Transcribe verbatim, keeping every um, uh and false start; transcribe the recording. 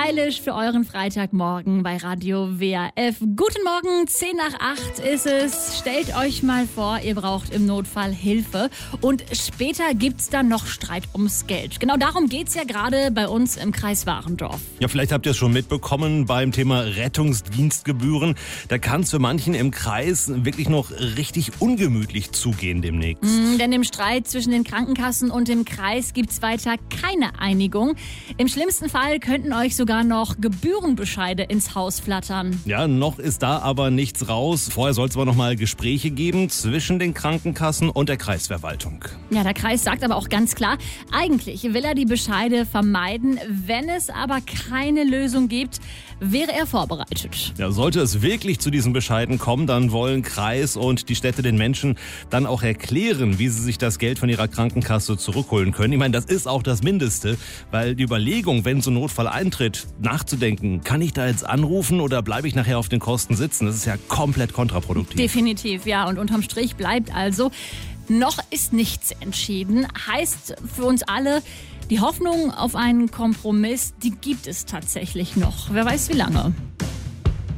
stylisch für euren Freitagmorgen bei Radio W R F. Guten Morgen, zehn nach acht ist es. Stellt euch mal vor, ihr braucht im Notfall Hilfe. Und später gibt's dann noch Streit ums Geld. Genau darum geht's ja gerade bei uns im Kreis Warendorf. Ja, vielleicht habt ihr es schon mitbekommen beim Thema Rettungsdienstgebühren. Da kann es für manchen im Kreis wirklich noch richtig ungemütlich zugehen demnächst. Mm, denn im Streit zwischen den Krankenkassen und dem Kreis gibt's weiter keine Einigung. Im schlimmsten Fall könnten euch sogar noch Gebührenbescheide ins Haus flattern. Ja, noch ist da aber nichts raus. Vorher soll es aber noch mal Gespräche geben zwischen den Krankenkassen und der Kreisverwaltung. Ja, der Kreis sagt aber auch ganz klar, eigentlich will er die Bescheide vermeiden. Wenn es aber keine Lösung gibt, wäre er vorbereitet. Ja, sollte es wirklich zu diesen Bescheiden kommen, dann wollen Kreis und die Städte den Menschen dann auch erklären, wie sie sich das Geld von ihrer Krankenkasse zurückholen können. Ich meine, das ist auch das Mindeste, weil die Überlegung, wenn so ein Notfall eintritt, nachzudenken, kann ich da jetzt anrufen oder bleibe ich nachher auf den Kosten sitzen, das ist ja komplett kontraproduktiv. Definitiv, ja. Und unterm Strich bleibt also, noch ist nichts entschieden. Heißt für uns alle, die Hoffnung auf einen Kompromiss, die gibt es tatsächlich noch. Wer weiß wie lange.